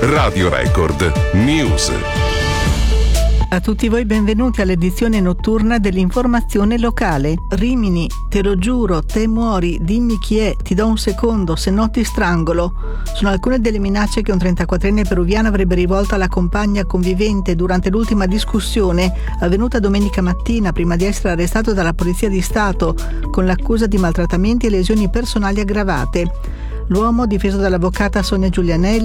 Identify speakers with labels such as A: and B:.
A: Radio Record News.
B: A tutti voi benvenuti all'edizione notturna dell'informazione locale. Rimini, te lo giuro, te muori, dimmi chi è, ti do un secondo, se no ti strangolo. Sono alcune delle minacce che un 34enne peruviano avrebbe rivolto alla compagna convivente durante l'ultima discussione avvenuta domenica mattina prima di essere arrestato dalla Polizia di Stato con l'accusa di maltrattamenti e lesioni personali aggravate. L'uomo, difeso dall'avvocata Sonia Giulianelli,